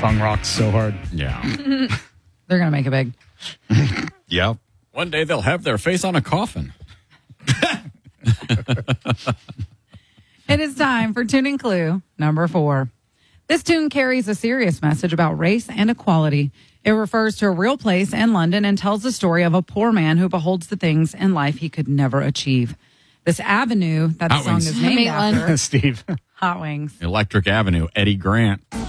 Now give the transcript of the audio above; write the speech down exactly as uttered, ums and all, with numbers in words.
song rocks so hard. Yeah. They're going to make it big. Yep. One day they'll have their face on a coffin. It is time for Tuning Clue number four. This tune carries a serious message about race and equality. It refers to a real place in London and tells the story of a poor man who beholds the things in life he could never achieve. This avenue that the Hot song Wings. is named Maitland. after, Steve. Hot Wings. Electric Avenue, Eddie Grant.